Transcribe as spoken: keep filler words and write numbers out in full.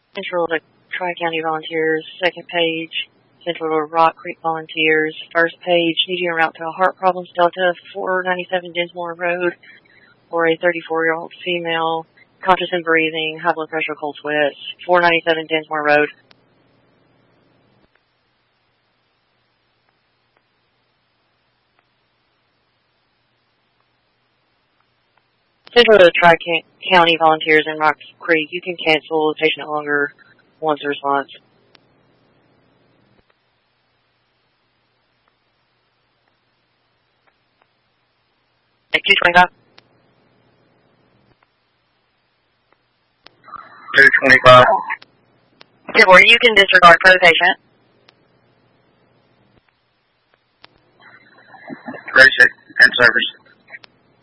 Central to Tri-County Volunteers, second page, Central to Rock Creek Volunteers, first page, needing a route to a heart problems, Delta, four ninety-seven Dinsmore Road, for a thirty-four-year-old female, conscious and breathing, high blood pressure, cold sweats, four ninety-seven Dinsmore Road. Central to Tri-County Volunteers in Rock Creek, you can cancel the patient no longer wants a response. two twenty-five. two twenty-five. Good morning, you can disregard for the patient. thirty-six, and service.